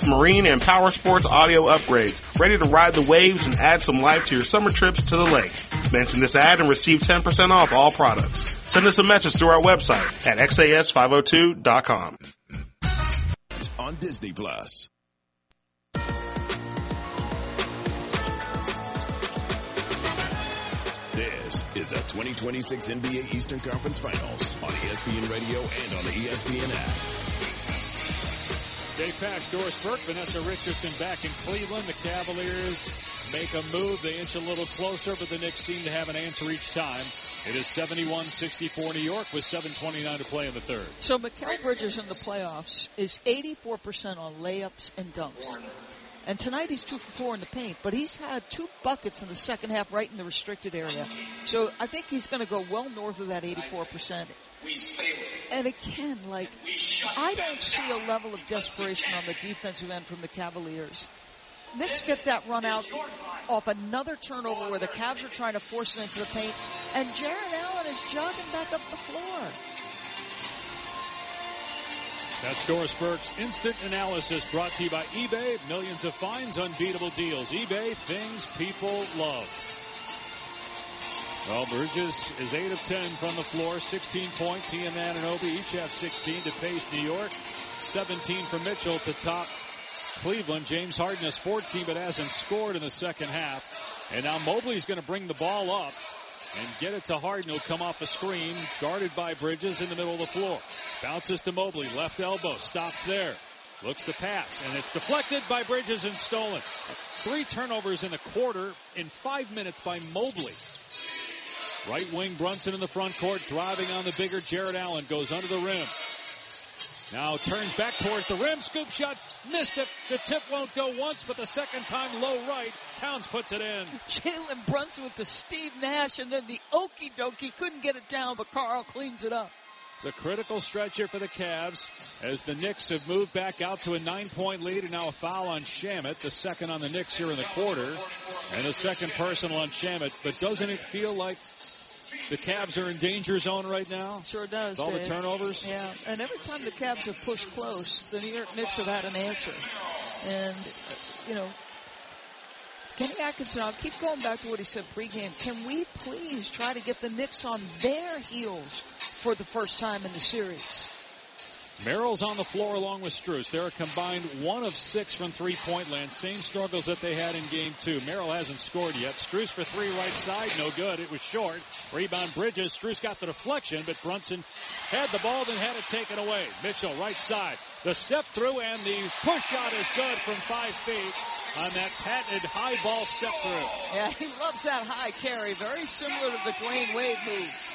marine, and power sports audio upgrades. Ready to ride the waves and add some life to your summer trips to the lake. Mention this ad and receive 10% off all products. Send us a message through our website at xas502.com. On Disney Plus. This is the 2026 NBA Eastern Conference Finals on ESPN Radio and on the ESPN app. Dave Pasch, Doris Burke, Vanessa Richardson back in Cleveland. The Cavaliers make a move. They inch a little closer, but the Knicks seem to have an answer each time. It is 71-64 New York with 7:29 to play in the third. So Mikal Bridges in the playoffs is 84% on layups and dunks. And tonight he's 2 for 4 in the paint, but he's had 2 buckets in the second half right in the restricted area. So I think he's going to go well north of that 84%. And again, I don't see a level of desperation on the defensive end from the Cavaliers. Knicks get that run out off another turnover where the Cavs are trying to force it into the paint, and Jarrett Allen is jogging back up the floor. That's Doris Burke's Instant Analysis, brought to you by eBay. Millions of finds, unbeatable deals. eBay, things people love. Well, Bridges is 8 of 10 from the floor, 16 points. He and Anunoby each have 16 to pace New York. 17 for Mitchell to top Cleveland. James Harden has 14 but hasn't scored in the second half. And now Mobley's going to bring the ball up and get it to Harden. He'll come off a screen, guarded by Bridges in the middle of the floor. Bounces to Mobley, left elbow, stops there. Looks to pass, and it's deflected by Bridges and stolen. 3 turnovers in a quarter in 5 minutes by Mobley. Right wing Brunson in the front court, driving on the bigger Jarrett Allen, goes under the rim. Now turns back towards the rim, scoop shot, missed it. The tip won't go once, but the second time low right. Towns puts it in. Jalen Brunson with the Steve Nash, and then the okie dokie, couldn't get it down, but Carl cleans it up. It's a critical stretch here for the Cavs as the Knicks have moved back out to a 9-point lead, and now a foul on Shamet, the second on the Knicks here in the quarter, and a second personal on Shamet. But doesn't it feel like the Cavs are in danger zone right now? Sure does. With all Dave. the turnovers? Yeah, and every time the Cavs have pushed close, the New York Knicks have had an answer. And, Kenny Atkinson, I'll keep going back to what he said pregame. Can we please try to get the Knicks on their heels for the first time in the series? Merrill's on the floor along with Strus. They're a combined 1 of 6 from three-point land. Same struggles that they had in game 2. Merrill hasn't scored yet. Strus for 3 right side. No good. It was short. Rebound Bridges. Strus got the deflection, but Brunson had the ball, then had it taken away. Mitchell, right side. The step through, and the push shot is good from 5 feet on that patented high ball step through. Yeah, he loves that high carry. Very similar to the Dwayne Wade move.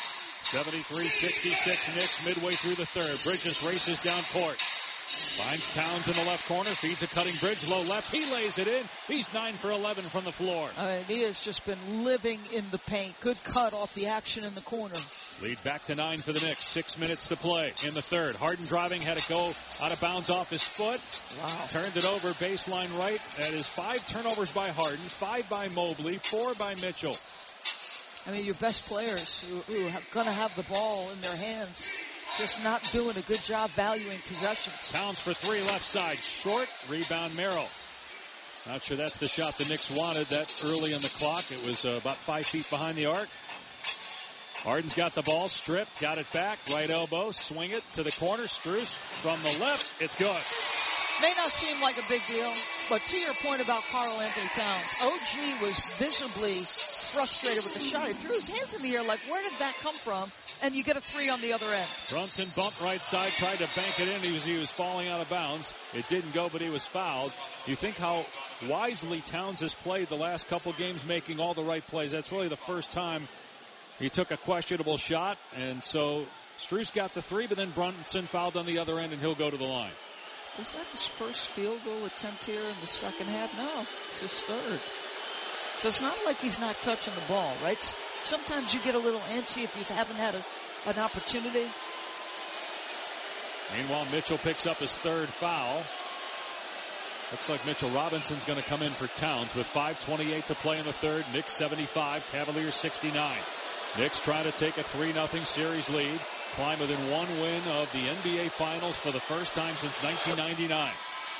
73-66 Knicks midway through the third. Bridges races down court. Finds Towns in the left corner. Feeds a cutting Bridge. Low left. He lays it in. He's 9 for 11 from the floor. He has just been living in the paint. Good cut off the action in the corner. Lead back to 9 for the Knicks. 6 minutes to play in the third. Harden driving. Had it go out of bounds off his foot. Wow. Turned it over baseline right. That is 5 turnovers by Harden. 5 by Mobley. 4 by Mitchell. I mean, your best players who are going to have the ball in their hands, just not doing a good job valuing possessions. Towns for 3 left side. Short. Rebound Merrill. Not sure that's the shot the Knicks wanted that early in the clock. It was about 5 feet behind the arc. Harden's got the ball. Stripped. Got it back. Right elbow. Swing it to the corner. Strus from the left. It's good. May not seem like a big deal, but to your point about Karl Anthony Towns, OG was visibly frustrated with the shot. He threw his hands in the air like, where did that come from? And you get a 3 on the other end. Brunson bumped right side, tried to bank it in. He was falling out of bounds. It didn't go, but he was fouled. You think how wisely Towns has played the last couple games, making all the right plays. That's really the first time he took a questionable shot. And so Strus got the 3, but then Brunson fouled on the other end, and he'll go to the line. Was that his first field goal attempt here in the second half? No, it's his third. So it's not like he's not touching the ball, right? Sometimes you get a little antsy if you haven't had an opportunity. Meanwhile, Mitchell picks up his 3rd foul. Looks like Mitchell Robinson's going to come in for Towns with 5:28 to play in the third. Knicks 75, Cavaliers 69. Knicks trying to take a 3-0 series lead. Climb within 1 win of the NBA Finals for the first time since 1999.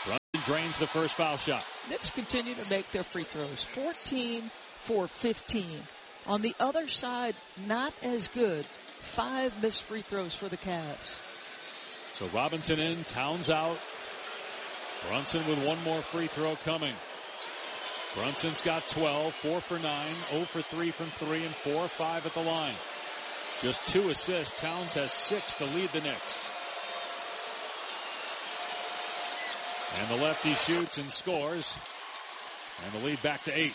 drains the first foul shot. Knicks continue to make their free throws. 14 for 15. On the other side, not as good. 5 missed free throws for the Cavs. So Robinson in, Towns out. Brunson with one more free throw coming. Brunson's got 12, 4 for 9, 0 for 3 from 3, and 4 or 5 at the line. Just 2 assists. Towns has 6 to lead the Knicks. And the lefty shoots and scores. And the lead back to 8.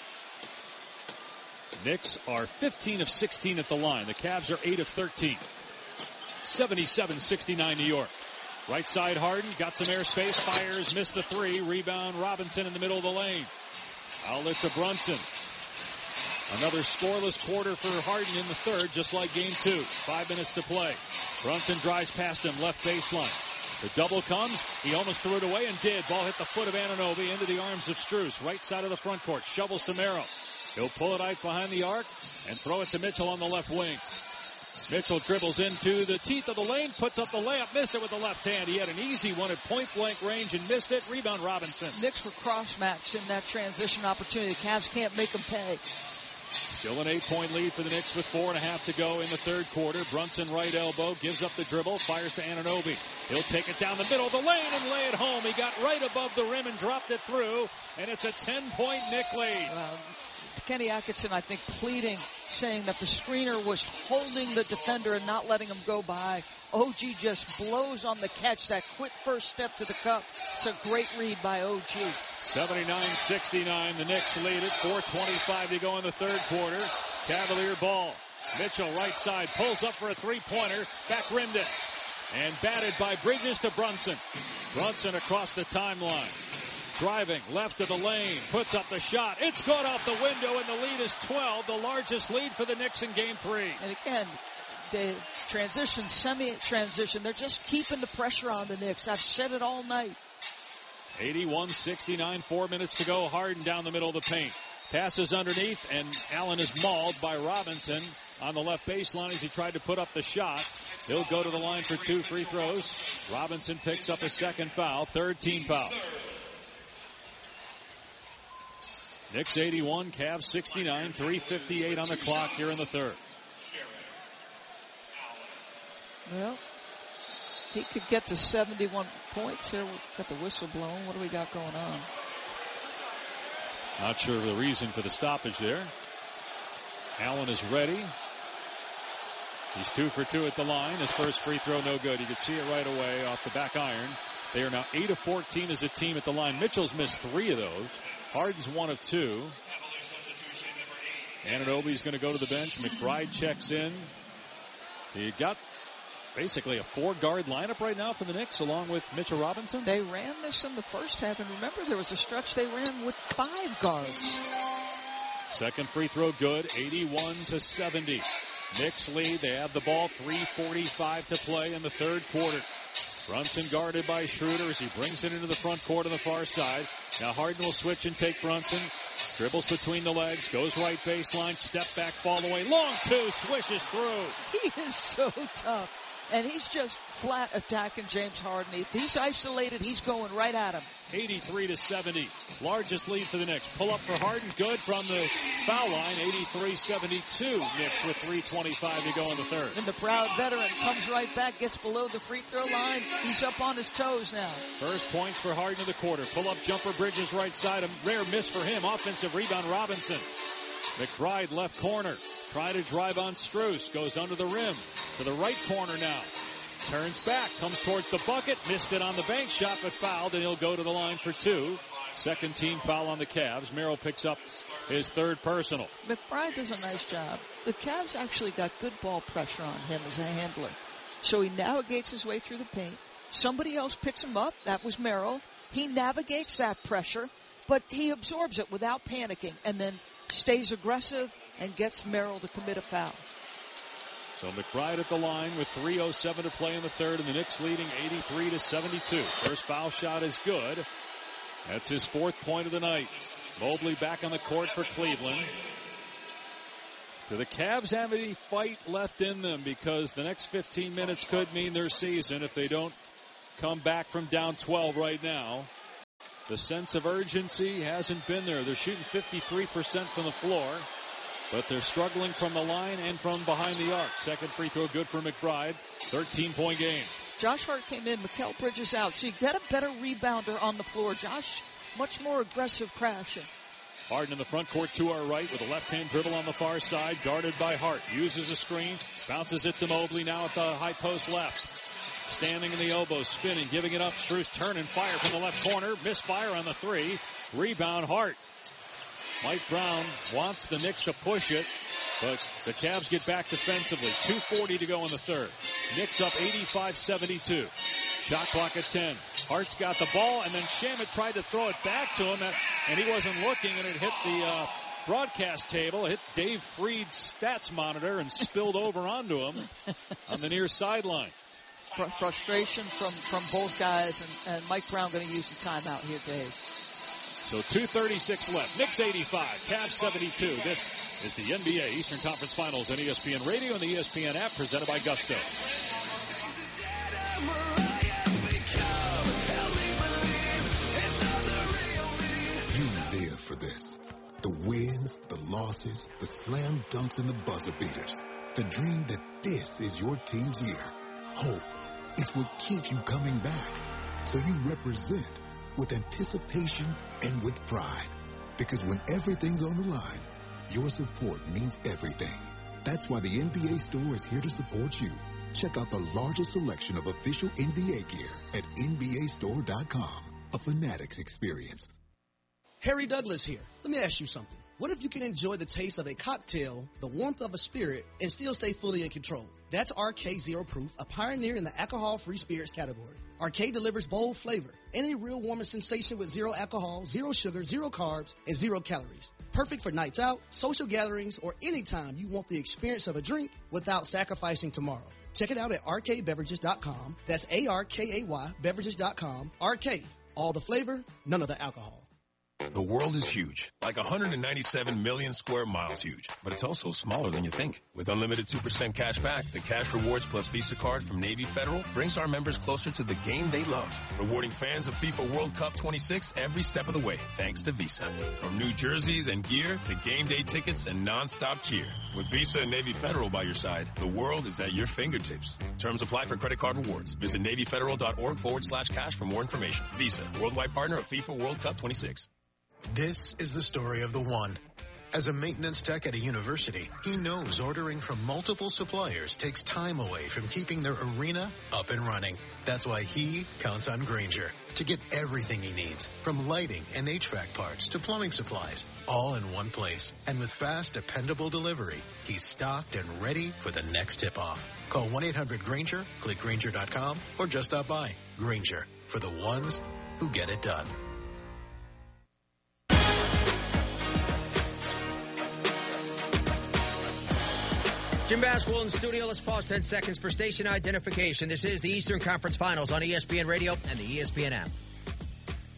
Knicks are 15 of 16 at the line. The Cavs are 8 of 13. 77-69 New York. Right side Harden, got some airspace, fires, missed the 3. Rebound Robinson in the middle of the lane. Outlet to Brunson. Another scoreless quarter for Harden in the third, just like game 2. 5 minutes to play. Brunson drives past him, left baseline. The double comes. He almost threw it away and did. Ball hit the foot of Anunoby into the arms of Strus. Right side of the front court. Shovels to Merrill. He'll pull it out behind the arc and throw it to Mitchell on the left wing. Mitchell dribbles into the teeth of the lane, puts up the layup, missed it with the left hand. He had an easy one at point-blank range and missed it. Rebound Robinson. Knicks were cross-matched in that transition opportunity. The Cavs can't make them pay. Still an 8-point lead for the Knicks with 4.5 to go in the third quarter. Brunson right elbow, gives up the dribble, fires to Anunoby. He'll take it down the middle of the lane and lay it home. He got right above the rim and dropped it through, and it's a 10-point Knick lead. Kenny Atkinson, I think, pleading, saying that the screener was holding the defender and not letting him go by. OG just blows on the catch, that quick first step to the cup. It's a great read by OG. 79-69, the Knicks lead it. 4:25 to go in the third quarter. Cavalier ball. Mitchell right side, pulls up for a three-pointer, back rimmed it. And batted by Bridges to Brunson. Brunson across the timeline. Driving left of the lane, puts up the shot. It's good off the window, and the lead is 12, the largest lead for the Knicks in game 3. And again, the transition, semi-transition, they're just keeping the pressure on the Knicks. I've said it all night. 81-69, 4 minutes to go. Harden down the middle of the paint. Passes underneath, and Allen is mauled by Robinson on the left baseline as he tried to put up the shot. He'll go to the line for 2 free throws. Robinson picks up a second foul, third team foul. Knicks 81, Cavs 69, 3:58 on the clock here in the third. Well, he could get to 71 points here. We've got the whistle blown. What do we got going on? Not sure of the reason for the stoppage there. Allen is ready. He's 2 for 2 at the line. His first free throw no good. You could see it right away off the back iron. They are now 8 of 14 as a team at the line. Mitchell's missed 3 of those. Harden's 1 of 2. Anunoby's going to go to the bench. McBride checks in. You got basically a 4-guard lineup right now for the Knicks along with Mitchell Robinson. They ran this in the first half, and remember there was a stretch they ran with 5 guards. Second free throw good, 81-70. Knicks lead. They have the ball, 3:45 to play in the third quarter. Brunson guarded by Schroeder as he brings it into the front court on the far side. Now Harden will switch and take Brunson. Dribbles between the legs, goes right baseline, step back, fall away. Long 2, swishes through. He is so tough. And he's just flat attacking James Harden. If he's isolated, he's going right at him. 83-70. Largest lead for the Knicks. Pull up for Harden. Good from the foul line. 83-72. Knicks with 3:25 to go in the third. And the proud veteran comes right back, gets below the free throw line. He's up on his toes now. First points for Harden in the quarter. Pull up jumper, Bridges right side. A rare miss for him. Offensive rebound, Robinson. McBride left corner. Try to drive on Strus. Goes under the rim. To the right corner now. Turns back. Comes towards the bucket. Missed it on the bank shot, but fouled, and he'll go to the line for 2. Second team foul on the Cavs. Merrill picks up his third personal. McBride does a nice job. The Cavs actually got good ball pressure on him as a handler. So he navigates his way through the paint. Somebody else picks him up. That was Merrill. He navigates that pressure, but he absorbs it without panicking and then stays aggressive and gets Merrill to commit a foul. So McBride at the line with 3:07 to play in the third, and the Knicks leading 83-72. First foul shot is good. That's his 4th point of the night. Mobley back on the court for Cleveland. Do the Cavs have any fight left in them? Because the next 15 minutes could mean their season if they don't come back from down 12 right now. The sense of urgency hasn't been there. They're shooting 53% from the floor, but they're struggling from the line and from behind the arc. Second free throw good for McBride. 13-point game. Josh Hart came in, Mikal Bridges out, so you get a better rebounder on the floor. Josh, much more aggressive crashing. Harden in the front court to our right with a left-hand dribble on the far side, guarded by Hart. Uses a screen, bounces it to Mobley now at the high post left. Standing in the elbow, spinning, giving it up. Strus turning, fire from the left corner. Misfire on the three. Rebound, Hart. Mike Brown wants the Knicks to push it, but the Cavs get back defensively. 2:40 to go in the third. Knicks up 85-72. Shot clock at 10. Hart's got the ball, and then Shamet tried to throw it back to him, and he wasn't looking, and it hit the broadcast table, hit Dave Freed's stats monitor, and spilled over onto him on the near sideline. Frustration from both guys, and Mike Brown going to use the timeout here, Dave. So 2:36 left. Knicks 85, Cavs 72. This is the NBA Eastern Conference Finals on ESPN Radio and the ESPN app, presented by Gusto. You live for this. The wins, the losses, the slam dunks, and the buzzer beaters. The dream that this is your team's year. Hope. It's what keeps you coming back. So you represent with anticipation and with pride. Because when everything's on the line, your support means everything. That's why the NBA Store is here to support you. Check out the largest selection of official NBA gear at NBAstore.com. A Fanatics experience. Harry Douglas here. Let me ask you something. What if you can enjoy the taste of a cocktail, the warmth of a spirit, and still stay fully in control? That's RK Zero Proof, a pioneer in the alcohol-free spirits category. RK delivers bold flavor and a real warming sensation with zero alcohol, zero sugar, zero carbs, and 0 calories. Perfect for nights out, social gatherings, or anytime you want the experience of a drink without sacrificing tomorrow. Check it out at rkbeverages.com. That's ARKAY beverages.com. RK, all the flavor, none of the alcohol. The world is huge, like 197 million square miles huge, but it's also smaller than you think. With unlimited 2% cash back, the Cash Rewards Plus Visa card from Navy Federal brings our members closer to the game they love, rewarding fans of FIFA World Cup 26 every step of the way, thanks to Visa. From new jerseys and gear to game day tickets and non-stop cheer. With Visa and Navy Federal by your side, the world is at your fingertips. Terms apply for credit card rewards. Visit NavyFederal.org/cash for more information. Visa, worldwide partner of FIFA World Cup 26. This is the story of the one. As a maintenance tech at a university, he knows ordering from multiple suppliers takes time away from keeping their arena up and running. That's why he counts on Grainger to get everything he needs, from lighting and HVAC parts to plumbing supplies, all in one place. And with fast, dependable delivery, he's stocked and ready for the next tip-off. Call 1-800-GRAINGER, click Grainger.com, or just stop by. Grainger, for the ones who get it done. Jim Basquill in the studio. Let's pause 10 seconds for station identification. This is the Eastern Conference Finals on ESPN Radio and the ESPN app.